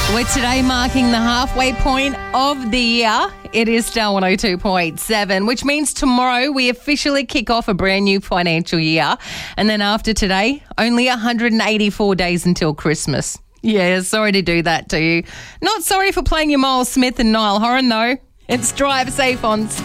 We're today marking the halfway point of the year. It is Star 102.7, which means tomorrow we officially kick off a brand new financial year. And then after today, only 184 days until Christmas. Yeah, sorry to do that to you. Not sorry for playing your Miles Smith and Niall Horan, though. It's Drive Safe on Star.